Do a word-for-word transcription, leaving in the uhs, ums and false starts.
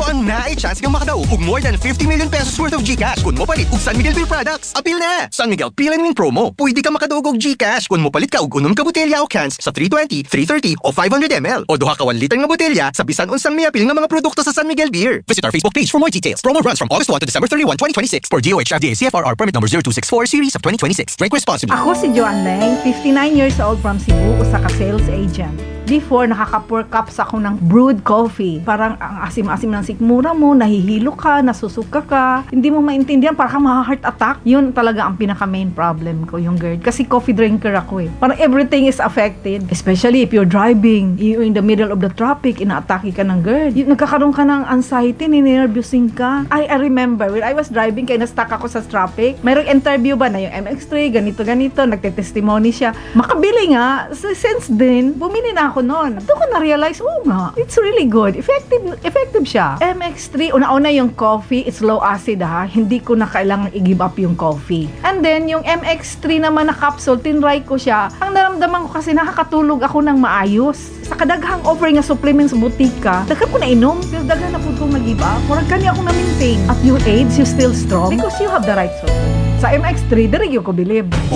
Bang na ay chance kang makadaog og more than fifty million pesos worth of GCash kung mo palit og San Miguel Beer products. Apil na! San Miguel Peel and Win promo. Pwede ka makadaog og GCash kung mo palit ka og unom ka botelya o cans sa three twenty, three thirty o five hundred milliliters o duha ka one liter nga botelya sa bisan unsang may apil nga mga produkto sa San Miguel Beer. Visit our Facebook page for more details. Promo runs from August first to December thirty-first, twenty twenty-six for D O H F D A C F R R permit number zero two six four series of twenty twenty-six. Drink responsibly. Ako si Joan Leng, fifty-nine years old from Cebu, usa ka sales agent. Before, nakaka-four cups ako ng brewed coffee. Parang ang asim-asim ng sikmura mo, nahihilo ka, nasusuka ka, hindi mo maintindihan, parang ma-heart attack. Yun talaga ang pinaka-main problem ko, yung GERD. Kasi coffee drinker ako eh. Parang everything is affected. Especially if you're driving, you're in the middle of the traffic, ina-atake ka ng GERD. Yung, nagkakaroon ka ng anxiety, ninervyousing ka. I, I remember, when I was driving, kaya na-stuck ako sa traffic, mayroong interview ba na yung M X three, ganito-ganito, nagte-testimony siya. Makabili nga, since then, bumili na ako noon. At doon ko na-realize, oh nga, it's really good. Effective effective siya. M X three, una-una yung coffee, it's low acid ha. Hindi ko na kailangan i-give up yung coffee. And then, yung M X three naman na capsule, tinry ko siya. Ang naramdaman ko kasi nakakatulog ako ng maayos. Sa kadaghang offer nga supplements sa butika, daghan ko na inom, pero daghan na po kong nag-give up. Murag kanya ako na-maintain. At your age, you still strong because you have the right supplement. Sa M X three, diri yung ko believe.